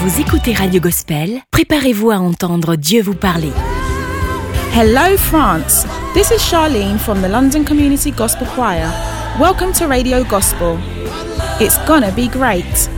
Vous écoutez Radio Gospel, préparez-vous à entendre Dieu vous parler. Hello France, this is Charlene from the London Community Gospel Choir. Welcome to Radio Gospel. It's gonna be great.